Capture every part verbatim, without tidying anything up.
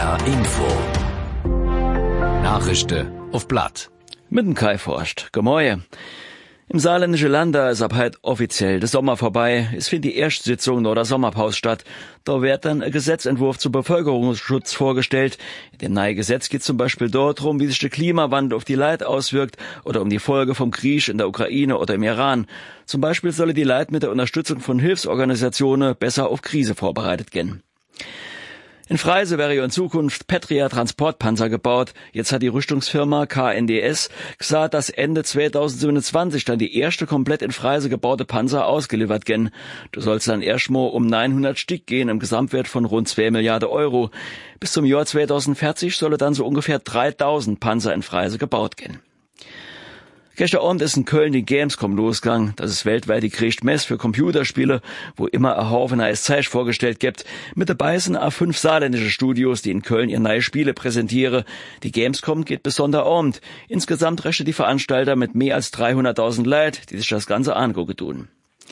Info. Nachrichten auf Blatt. Mit dem Kai forscht. Gemäue. Im saarländischen Land da ist ab heute offiziell der Sommer vorbei. Es findet die erste Sitzung nach der Sommerpause statt. Da wird dann ein Gesetzentwurf zum Bevölkerungsschutz vorgestellt. In dem neuen Gesetz geht zum Beispiel darum, wie sich der Klimawandel auf die Leute auswirkt oder um die Folge vom Krieg in der Ukraine oder im Iran. Zum Beispiel sollen die Leute mit der Unterstützung von Hilfsorganisationen besser auf Krise vorbereitet gehen. In Freise wäre ja in Zukunft Petria Transportpanzer gebaut. Jetzt hat die Rüstungsfirma K N D S gesagt, dass Ende zweitausendsiebenundzwanzig dann die erste komplett in Freise gebaute Panzer ausgeliefert gehen. Du sollst dann erstmal um neunhundert Stück gehen im Gesamtwert von rund zwei Milliarden Euro. Bis zum Jahr zweitausendvierzig solle dann so ungefähr dreitausend Panzer in Freise gebaut gehen. Gestern Abend ist in Köln die Gamescom losgegangen. Das ist weltweit die größte Messe für Computerspiele, wo immer ein Haufen neues Zeug vorgestellt gibt. Mit dabei sind auch fünf saarländische Studios, die in Köln ihre neue Spiele präsentieren. Die Gamescom geht bis Sonntagabend. Insgesamt rechnen die Veranstalter mit mehr als dreihunderttausend Leuten, die sich das Ganze angucken tun.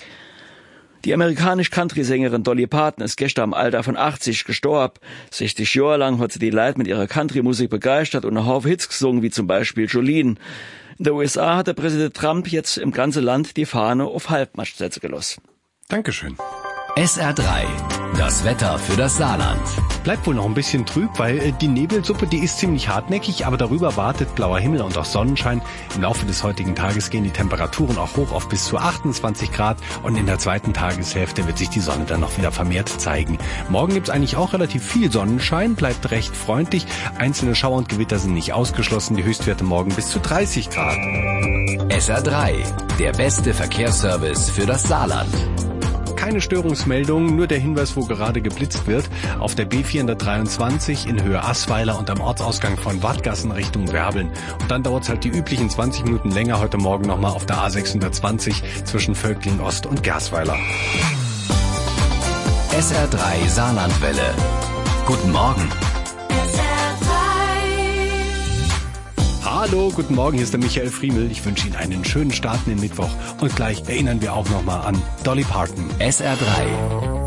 Die amerikanische Country-Sängerin Dolly Parton ist gestern im Alter von achtzig gestorben. sechzig Jahre lang hat sie die Leute mit ihrer Country-Musik begeistert und einen Haufen Hits gesungen, wie zum Beispiel Jolene. In den U S A hat der Präsident Trump jetzt im ganzen Land die Fahne auf Halbmast setzen gelassen. Dankeschön. S R drei. Das Wetter für das Saarland. Bleibt wohl noch ein bisschen trüb, weil äh, die Nebelsuppe, die ist ziemlich hartnäckig, aber darüber wartet blauer Himmel und auch Sonnenschein. Im Laufe des heutigen Tages gehen die Temperaturen auch hoch auf bis zu achtundzwanzig Grad und in der zweiten Tageshälfte wird sich die Sonne dann noch wieder vermehrt zeigen. Morgen gibt's eigentlich auch relativ viel Sonnenschein, bleibt recht freundlich. Einzelne Schauer und Gewitter sind nicht ausgeschlossen, die Höchstwerte morgen bis zu dreißig Grad. S R drei. Der beste Verkehrsservice für das Saarland. Keine Störungsmeldungen, nur der Hinweis, wo gerade geblitzt wird. Auf der B vierhundertdreiundzwanzig in Höhe Assweiler und am Ortsausgang von Wattgassen Richtung Werbeln. Und dann dauert es halt die üblichen zwanzig Minuten länger heute Morgen nochmal auf der A sechshundertzwanzig zwischen Völkling Ost und Gersweiler. S R drei Saarlandwelle. Guten Morgen. Hallo, guten Morgen, hier ist der Michael Friemel. Ich wünsche Ihnen einen schönen Start in den Mittwoch. Und gleich erinnern wir auch nochmal an Dolly Parton. S R drei.